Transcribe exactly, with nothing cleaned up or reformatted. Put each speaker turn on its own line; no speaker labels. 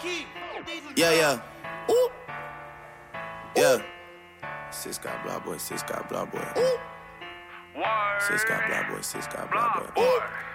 Yeah, yeah. Ooh. Yeah. Sis got blah boy, sis got blah boy. Ooh. Sis got blah boy, sis got blah boy. Ooh.